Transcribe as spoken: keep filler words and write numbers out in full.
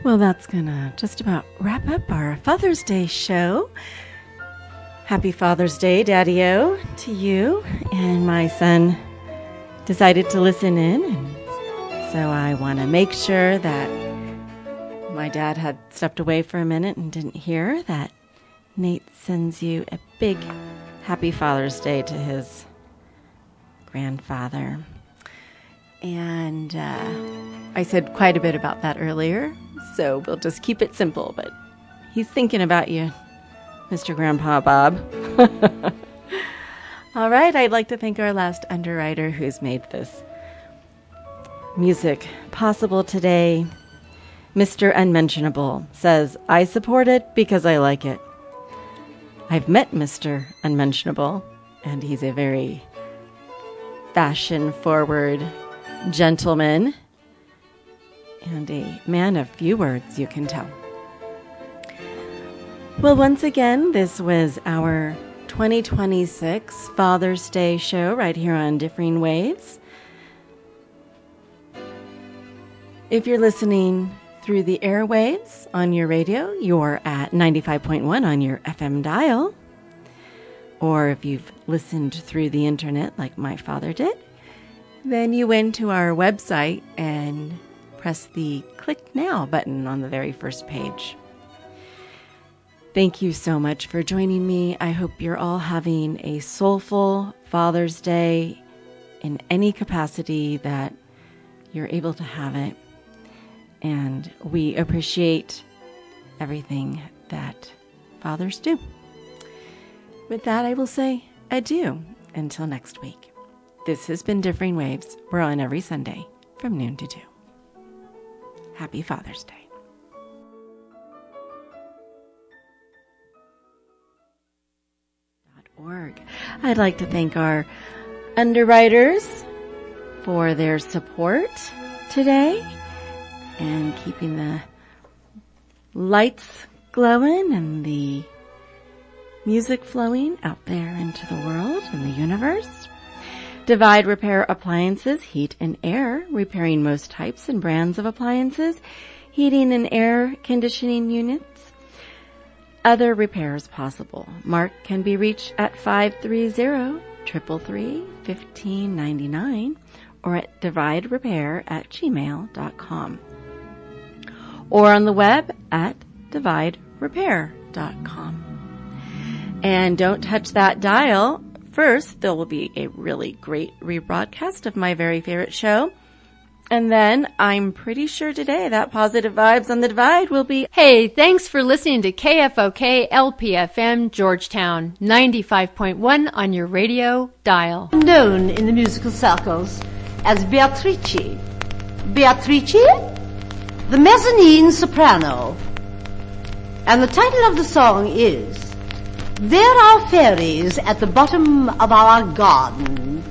Well, that's gonna just about wrap up our Father's Day show. Happy Father's Day, Daddy-O, to you. And my son decided to listen in, and so I want to make sure that my dad had stepped away for a minute and didn't hear that Nate sends you a big happy Father's Day to his grandfather. And uh, I said quite a bit about that earlier, so we'll just keep it simple. But he's thinking about you, Mister Grandpa Bob. All right, I'd like to thank our last underwriter who's made this music possible today. Mister Unmentionable says, I support it because I like it. I've met Mister Unmentionable, and he's a very fashion-forward gentleman and a man of few words, you can tell. Well, once again, this was our twenty twenty-six Father's Day show right here on Differing Waves. If you're listening through the airwaves on your radio, you're at ninety-five point one on your F M dial. Or if you've listened through the internet like my father did, then you went to our website and press the Click Now button on the very first page. Thank you so much for joining me. I hope you're all having a soulful Father's Day in any capacity that you're able to have it. And we appreciate everything that fathers do. With that, I will say adieu until next week. This has been Differing Waves. We're on every Sunday from noon to two. Happy Father's Day. Org. I'd like to thank our underwriters for their support today and keeping the lights glowing and the music flowing out there into the world and the universe. Divide Repair Appliances, Heat and Air, repairing most types and brands of appliances, heating and air conditioning units. Other repairs possible. Mark can be reached at five three zero, three three three, one five nine nine or at divide repair at gmail dot com or on the web at divide repair dot com. And don't touch that dial. First, there will be a really great rebroadcast of my very favorite show. And then I'm pretty sure today that Positive Vibes on the Divide will be... Hey, thanks for listening to K F O K L P F M Georgetown, ninety-five point one on your radio dial. Known in the musical circles as Beatrice. Beatrice, the mezzanine soprano. And the title of the song is... There are fairies at the bottom of our garden.